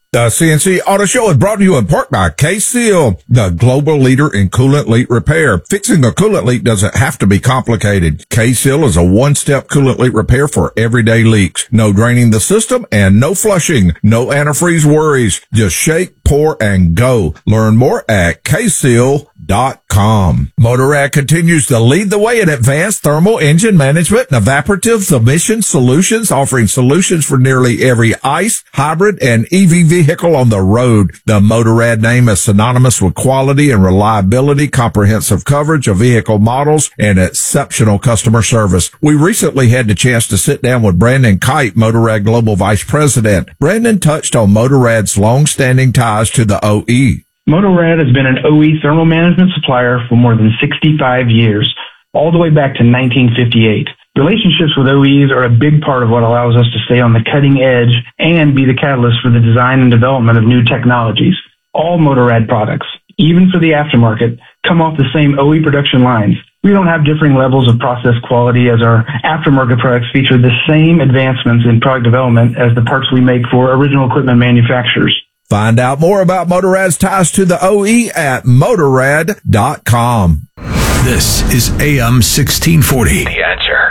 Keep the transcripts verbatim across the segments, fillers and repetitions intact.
The C N C Auto Show is brought to you in part by K-Seal, the global leader in coolant leak repair. Fixing a coolant leak doesn't have to be complicated. K-Seal is a one-step coolant leak repair for everyday leaks. No draining the system and no flushing. No antifreeze worries. Just shake, pour, and go. Learn more at K seal dot com. Motorrad continues to lead the way in advanced thermal engine management and evaporative emission solutions, offering solutions for nearly every ICE, hybrid, and E V vehicle on the road. The Motorrad name is synonymous with quality and reliability, comprehensive coverage of vehicle models, and exceptional customer service. We recently had the chance to sit down with Brandon Kite, Motorrad Global Vice President. Brandon touched on Motorrad's long-standing ties to the O E. Motorrad has been an O E thermal management supplier for more than sixty-five years, all the way back to nineteen fifty-eight. Relationships with O Es are a big part of what allows us to stay on the cutting edge and be the catalyst for the design and development of new technologies. All Motorrad products, even for the aftermarket, come off the same O E production lines. We don't have differing levels of process quality, as our aftermarket products feature the same advancements in product development as the parts we make for original equipment manufacturers. Find out more about Motorrad's ties to the O E at motorrad dot com. This is A M sixteen forty. The Answer.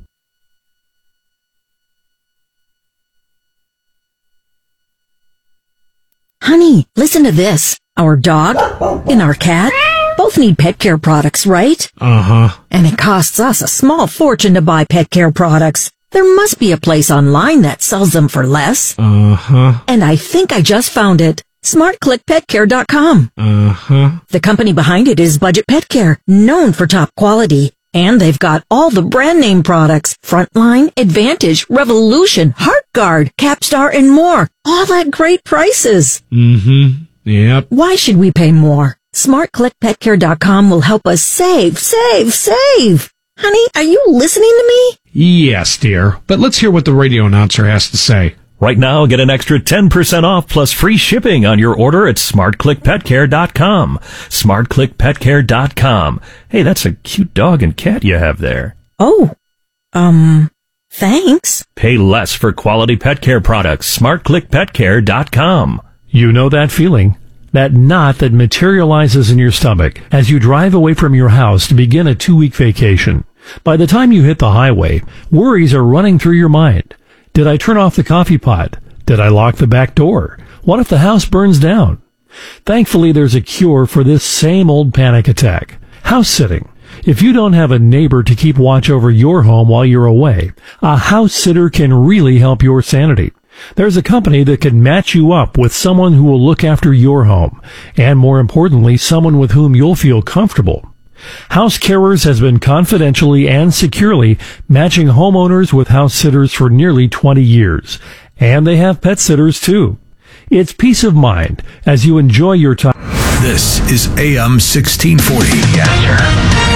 Honey, listen to this. Our dog and our cat both need pet care products, right? Uh-huh. And it costs us a small fortune to buy pet care products. There must be a place online that sells them for less. Uh-huh. And I think I just found it. smart click pet care dot com. Uh-huh. The company behind it is Budget Pet Care, known for top quality. And they've got all the brand name products. Frontline, Advantage, Revolution, HeartGuard, Capstar, and more. All at great prices. Mm-hmm. Yep. Why should we pay more? smart click pet care dot com will help us save, save, save. Honey, are you listening to me? Yes, dear. But let's hear what the radio announcer has to say. Right now, get an extra ten percent off plus free shipping on your order at smart click pet care dot com. smart click pet care dot com. Hey, that's a cute dog and cat you have there. Oh, um, thanks. Pay less for quality pet care products. smart click pet care dot com. You know that feeling? That knot that materializes in your stomach as you drive away from your house to begin a two-week vacation. By the time you hit the highway, worries are running through your mind. Did I turn off the coffee pot? Did I lock the back door? What if the house burns down? Thankfully, there's a cure for this same old panic attack. House sitting. If you don't have a neighbor to keep watch over your home while you're away, a house sitter can really help your sanity. There's a company that can match you up with someone who will look after your home, and more importantly, someone with whom you'll feel comfortable. House Carers has been confidentially and securely matching homeowners with house sitters for nearly twenty years, and they have pet sitters too. It's peace of mind as you enjoy your time. This is A M sixteen forty. The Answer.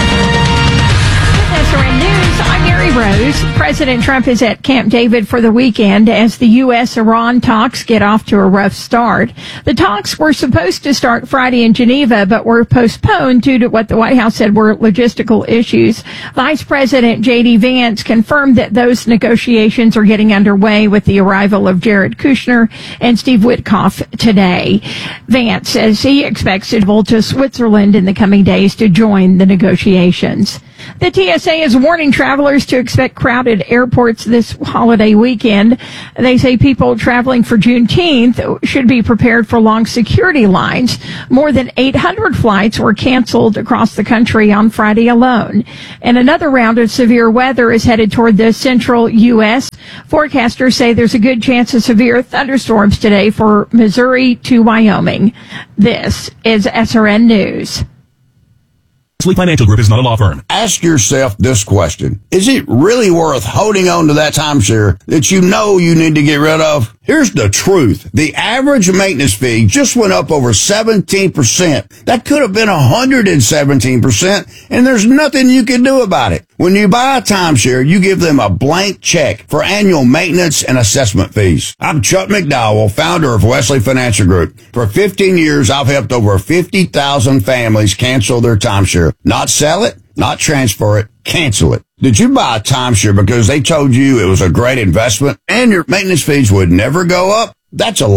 S R N News, I'm Mary Rose. President Trump is at Camp David for the weekend as the U S Iran talks get off to a rough start. The talks were supposed to start Friday in Geneva, but were postponed due to what the White House said were logistical issues. Vice President J D Vance confirmed that those negotiations are getting underway with the arrival of Jared Kushner and Steve Witkoff today. Vance says he expects to travel to Switzerland in the coming days to join the negotiations. The T S A is warning travelers to expect crowded airports this holiday weekend. They say people traveling for Juneteenth should be prepared for long security lines. More than eight hundred flights were canceled across the country on Friday alone. And another round of severe weather is headed toward the central U S. Forecasters say there's a good chance of severe thunderstorms today for Missouri to Wyoming. This is S R N News. Sleep Financial Group is not a law firm. Ask yourself this question. Is it really worth holding on to that timeshare that you know you need to get rid of? Here's the truth. The average maintenance fee just went up over seventeen percent. That could have been one hundred seventeen percent, and there's nothing you can do about it. When you buy a timeshare, you give them a blank check for annual maintenance and assessment fees. I'm Chuck McDowell, founder of Wesley Financial Group. For fifteen years, I've helped over fifty thousand families cancel their timeshare. Not sell it, not transfer it, cancel it. Did you buy a timeshare because they told you it was a great investment and your maintenance fees would never go up? That's a lie.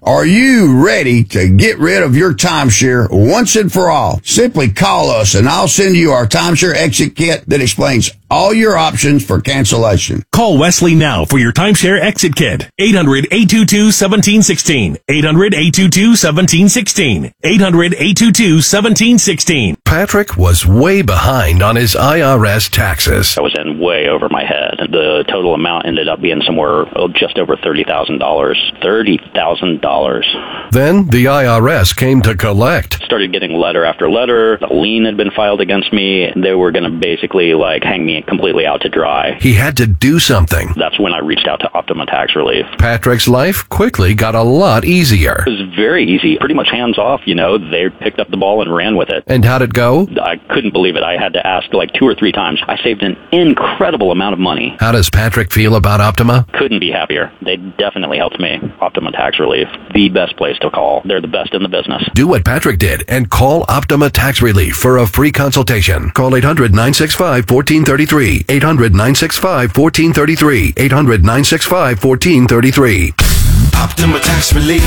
Are you ready to get rid of your timeshare once and for all? Simply call us and I'll send you our timeshare exit kit that explains all your options for cancellation. Call Wesley now for your timeshare exit kit. eight hundred, eight two two, one seven one six. eight hundred, eight two two, one seven one six. eight hundred, eight two two, one seven one six. Patrick was way behind on his I R S taxes. I was in way over my head. The total amount ended up being somewhere oh, just over thirty thousand dollars. thirty thousand dollars. Then the I R S came to collect. Started getting letter after letter. A lien had been filed against me. They were going to basically like hang me completely out to dry. He had to do something. That's when I reached out to Optima Tax Relief. Patrick's life quickly got a lot easier. It was very easy, pretty much hands off, you know. They picked up the ball and ran with it. And how'd it go? I couldn't believe it. I had to ask like two or three times. I saved an incredible amount of money. How does Patrick feel about Optima? Couldn't be happier. They definitely helped me. Optima Tax Relief, the best place to call. They're the best in the business. Do what Patrick did and call Optima Tax Relief for a free consultation. Call eight hundred, nine six five, one four three three. eight hundred, nine six five, one four three three. eight hundred, nine six five, one four three three. Optima Tax Relief.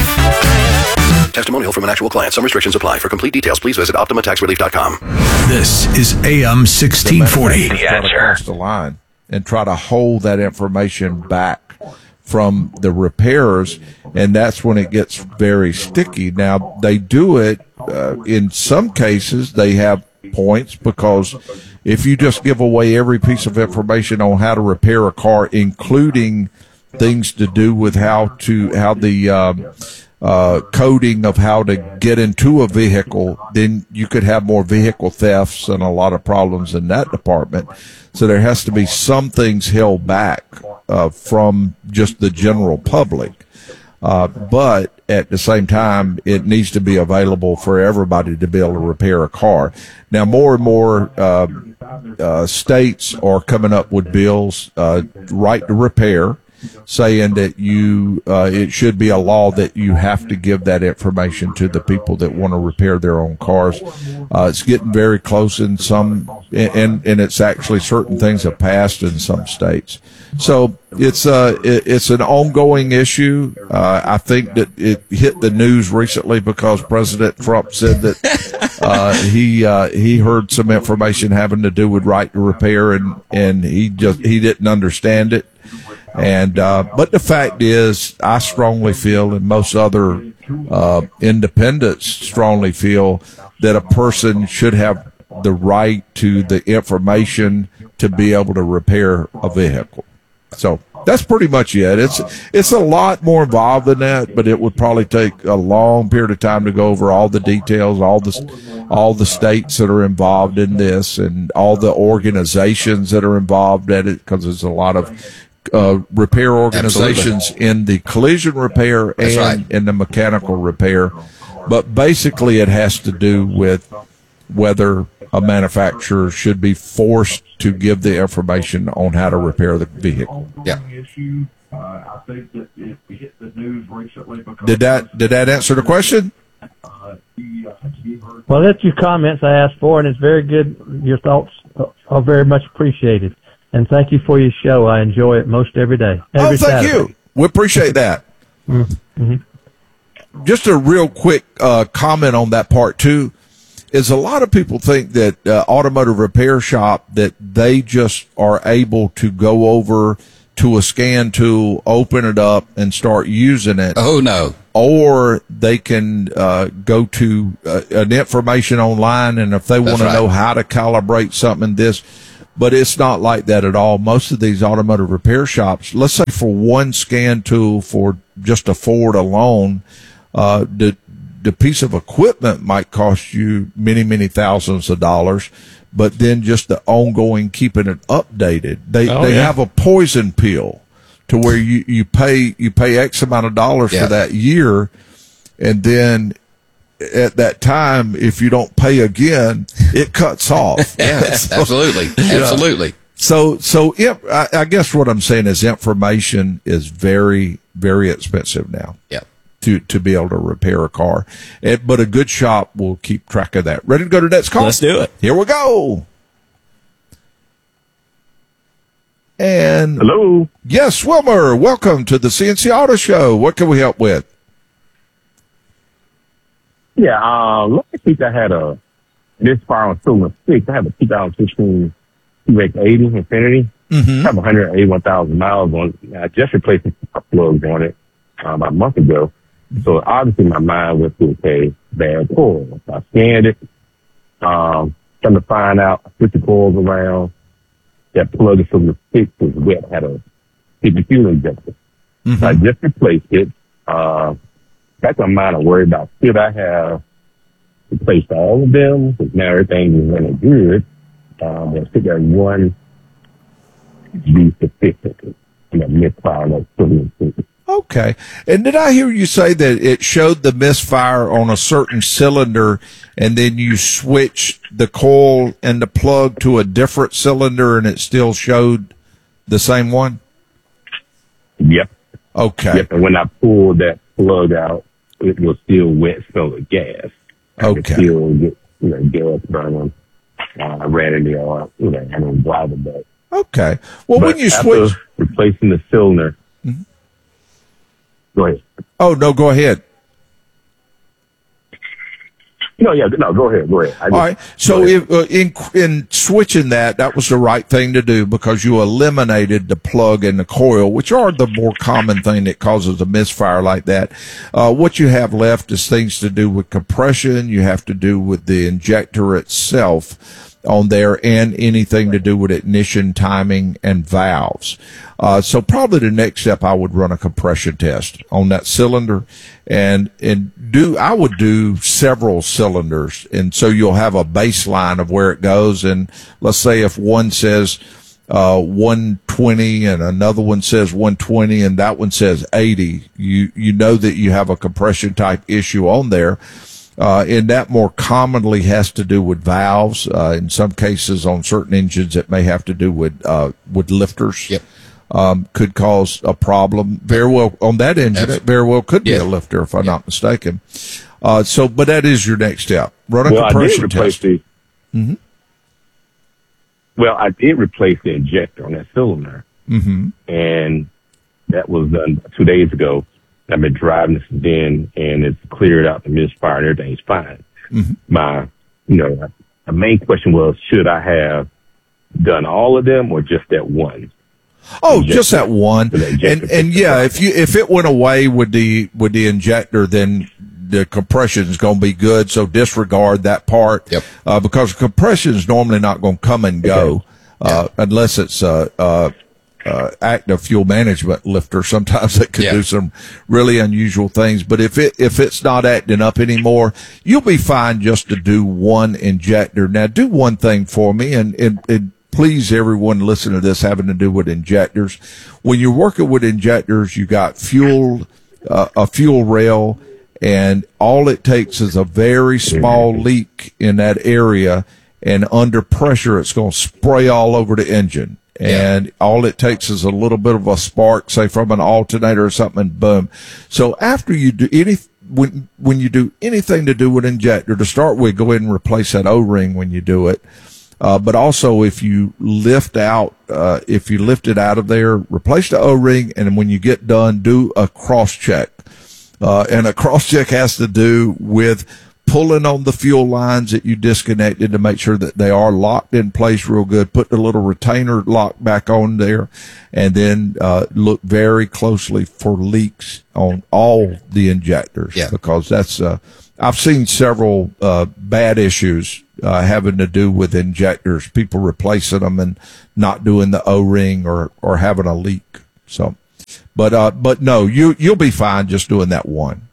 Testimonial from an actual client. Some restrictions apply. For complete details, please visit optima tax relief dot com. This is A M sixteen forty. The answer. Across the line and try to hold that information back from the repairers, and that's when it gets very sticky. Now, they do it uh, in some cases. They have points because if you just give away every piece of information on how to repair a car, including things to do with how to how the um, uh, coding of how to get into a vehicle, then you could have more vehicle thefts and a lot of problems in that department. So there has to be some things held back uh, from just the general public. Uh, but at the same time, it needs to be available for everybody to be able to repair a car. Now, more and more uh, uh, states are coming up with bills, uh, right to repair, saying that you uh, it should be a law that you have to give that information to the people that want to repair their own cars. Uh, it's getting very close in some, and and it's actually certain things have passed in some states. So it's uh it, it's an ongoing issue. Uh, I think that it hit the news recently because President Trump said that uh, he uh, he heard some information having to do with right to repair, and and he just he didn't understand it. And, uh, but the fact is, I strongly feel, and most other, uh, independents strongly feel that a person should have the right to the information to be able to repair a vehicle. So that's pretty much it. It's, it's a lot more involved than that, but it would probably take a long period of time to go over all the details, all the, all the states that are involved in this and all the organizations that are involved in it, because there's a lot of, Uh, repair organizations Absolutely. in the collision repair and right. in the mechanical repair. But basically it has to do with whether a manufacturer should be forced to give the information on how to repair the vehicle. Yeah. Did that, did that answer the question? Well, that's your comments I asked for, and it's very good. Your thoughts are very much appreciated. And thank you for your show. I enjoy it most every day. Every oh, thank Saturday. you. We appreciate that. Mm-hmm. Just a real quick uh, comment on that part, too, is a lot of people think that uh, automotive repair shop, that they just are able to go over to a scan tool, open it up, and start using it. Oh, no. Or they can uh, go to uh, an information online, and if they want to know how to calibrate something, this. But it's not like that at all. Most of these automotive repair shops, let's say for one scan tool for just a Ford alone, uh, the, the piece of equipment might cost you many, many thousands of dollars, but then just the ongoing keeping it updated. They, oh, they yeah. have a poison pill to where you, you pay, you pay X amount of dollars yeah. for that year. And then at that time, if you don't pay again, it cuts off. yeah, so, absolutely. Absolutely. Know, so, so yeah, I, I guess what I'm saying is information is very, very expensive now. Yeah. To, to be able to repair a car. It, but a good shop will keep track of that. Ready to go to the next call? Let's do it. Here we go. And hello. Yes, Wilmer, welcome to the C N C Auto Show. What can we help with? Yeah, um, last week I had a misfire on cylinder six. I have a two thousand fifteen T X eighty Infinity. Mm-hmm. I have one hundred eighty-one thousand miles on it. I just replaced the plugs on it um, about a month ago. So obviously my mind went to, okay, bad coil. So I scanned it. Um, trying to find out, I switched the coils around. That plug in cylinder six was wet, had a heat fuel injector. Mm-hmm. So I just replaced it. Uh, that's my mind. I'm worried about, should I have replaced all of them? Because now everything is running good. Um, I think that one be sufficient. I'm going to misfire that cylinder six. Okay. And did I hear you say that it showed the misfire on a certain cylinder and then you switched the coil and the plug to a different cylinder and it still showed the same one? Yep. Okay. Yep. And when I pulled that plug out, it was still wet, smell of gas. I Okay. could still get, you know, gas burning. Uh, I ran in the yard, you know, I didn't drive it back. Okay. Well, But when you after switch, replacing the cylinder, mm-hmm. Go ahead. Oh, no, go ahead. No, yeah, no, go ahead, go ahead. I All just, right. So if, uh, in in switching that, that was the right thing to do because you eliminated the plug and the coil, which are the more common thing that causes a misfire like that. Uh, what you have left is things to do with compression. You have to do with the injector itself on there and anything to do with ignition timing and valves. Uh, so probably the next step I would run a compression test on that cylinder and, and do, I would do several cylinders. And so you'll have a baseline of where it goes. And let's say if one says, uh, one twenty and another one says one twenty and that one says eighty, you, you know that you have a compression type issue on there. Uh, and that more commonly has to do with valves. Uh, in some cases on certain engines, it may have to do with, uh, with lifters. Yep. Um, could cause a problem. Very well on that engine, it very well could be Yeah. a lifter if I'm not mistaken. Uh, so, but that is your next step. Run a well, I did compression replace test. the, Mm-hmm. well, I did replace the injector on that cylinder. Mm-hmm. And that was done two days ago. I've been driving this in and it's cleared out the misfire and everything's fine. Mm-hmm. My, you know, the main question was, should I have done all of them or just that one? Oh, Injector. just that one. So the injector And, and fixed the yeah, problem. if you, if it went away with the, with the injector, then the compression is going to be good. So disregard that part. Yep. Uh, because compression is normally not going to come and go, Okay. uh, unless it's, uh, uh, uh, active fuel management lifter. Sometimes it could Yeah. do some really unusual things. But if it, if it's not acting up anymore, you'll be fine just to do one injector. Now do one thing for me and, and, and please everyone listen to this having to do with injectors. When you're working with injectors, you got fuel, uh, a fuel rail, and all it takes is a very small leak in that area, and under pressure, it's going to spray all over the engine. And yeah. all it takes is a little bit of a spark, say from an alternator or something, and boom. So after you do any, when, when you do anything to do with injector, to start with, go ahead and replace that O-ring when you do it. Uh, but also if you lift out, uh, if you lift it out of there, replace the O-ring, and when you get done, do a cross check. Uh, and a cross check has to do with pulling on the fuel lines that you disconnected to make sure that they are locked in place real good. Put the little retainer lock back on there, and then uh, look very closely for leaks on all the injectors. Yeah. Because that's uh, I've seen several uh, bad issues uh, having to do with injectors, people replacing them and not doing the O-ring or or having a leak. So, but uh, but no, you you'll be fine just doing that one.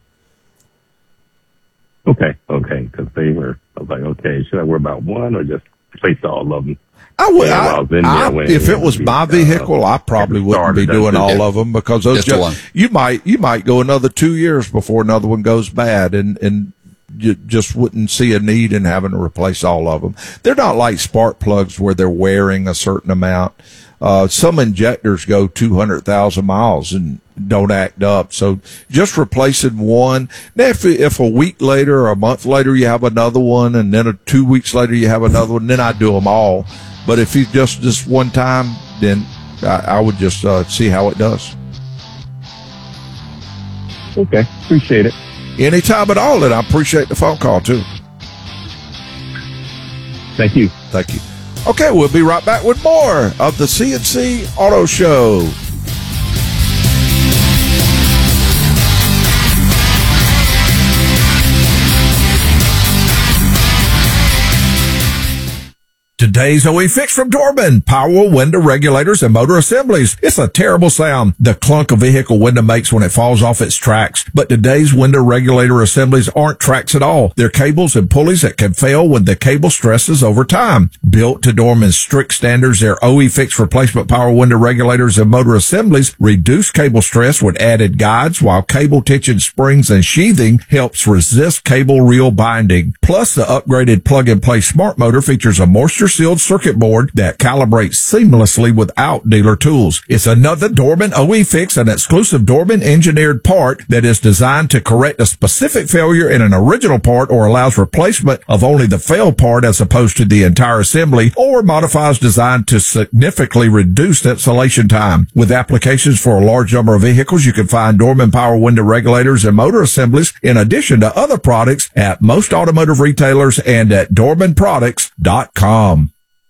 Okay, okay, because they were, I was like, okay, should I worry about one or just replace all of them? I would, Yeah, I, well, I was in there I, when- if it was my vehicle, I probably wouldn't be doing all of them because those Just the one. just, you might, you might go another two years before another one goes bad, and, and you just wouldn't see a need in having to replace all of them. They're not like spark plugs where they're wearing a certain amount. Uh, some injectors go two hundred thousand miles and don't act up. So just replacing one. Now, if, if a week later or a month later you have another one, and then a, two weeks later you have another one, then I do them all. But if you just, just one time, then I, I would just, uh, see how it does. Okay, appreciate it. anytime at all, and I appreciate the phone call, too. Thank you. Thank you. Okay, we'll be right back with more of the C N C Auto Show. Today's O E Fix from Dorman. Power window regulators and motor assemblies. It's a terrible sound the clunk a vehicle window makes when it falls off its tracks. But today's window regulator assemblies aren't tracks at all. They're cables and pulleys that can fail when the cable stresses over time. Built to Dorman's strict standards, their O E Fix replacement power window regulators and motor assemblies reduce cable stress with added guides, while cable tension springs and sheathing helps resist cable reel binding. Plus, the upgraded plug-and-play smart motor features a moisture sealed circuit board that calibrates seamlessly without dealer tools. It's another Dorman O E Fix, an exclusive Dorman engineered part that is designed to correct a specific failure in an original part, or allows replacement of only the failed part as opposed to the entire assembly, or modifies design to significantly reduce installation time. With applications for a large number of vehicles, you can find Dorman power window regulators and motor assemblies in addition to other products at most automotive retailers and at dorman products dot com.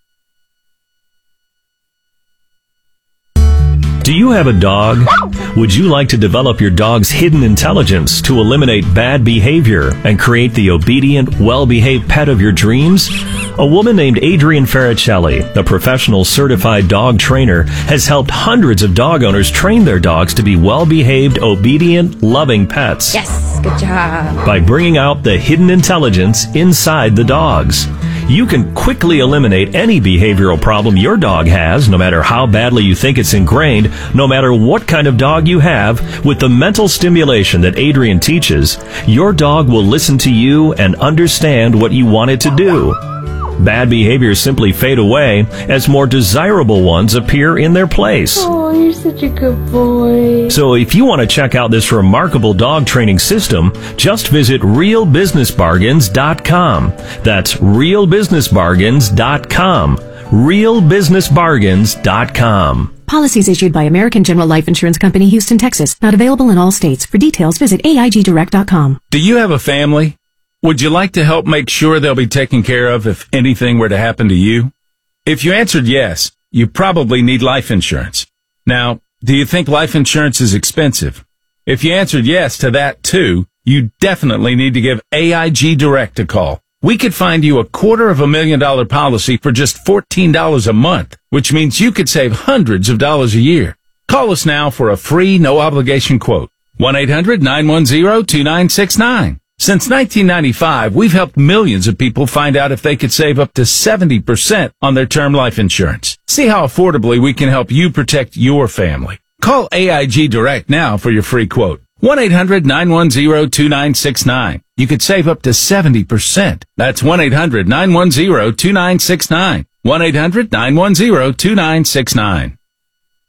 Do you have a dog? Would you like to develop your dog's hidden intelligence to eliminate bad behavior and create the obedient, well-behaved pet of your dreams? A woman named Adrienne Ferricelli, a professional certified dog trainer, has helped hundreds of dog owners train their dogs to be well-behaved, obedient, loving pets. Yes, good job. By bringing out the hidden intelligence inside the dogs. You can quickly eliminate any behavioral problem your dog has, no matter how badly you think it's ingrained, no matter what kind of dog you have. With the mental stimulation that Adrienne teaches, your dog will listen to you and understand what you want it to do. Bad behaviors simply fade away as more desirable ones appear in their place. Oh, you're such a good boy. So if you want to check out this remarkable dog training system, just visit real business bargains dot com. That's real business bargains dot com. real business bargains dot com. Policies issued by American General Life Insurance Company, Houston, Texas. Not available in all states. For details, visit A I G direct dot com. Do you have a family? Would you like to help make sure they'll be taken care of if anything were to happen to you? If you answered yes, you probably need life insurance. Now, do you think life insurance is expensive? If you answered yes to that too, you definitely need to give A I G Direct a call. We could find you a quarter of a million dollar policy for just fourteen dollars a month, which means you could save hundreds of dollars a year. Call us now for a free, no obligation quote. one eight hundred nine one zero two nine six nine. Since nineteen ninety-five, we've helped millions of people find out if they could save up to seventy percent on their term life insurance. See how affordably we can help you protect your family. Call A I G Direct now for your free quote. one eight hundred nine one zero two nine six nine. You could save up to seventy percent. That's one eight hundred nine one zero two nine six nine. one eight hundred nine one zero two nine six nine.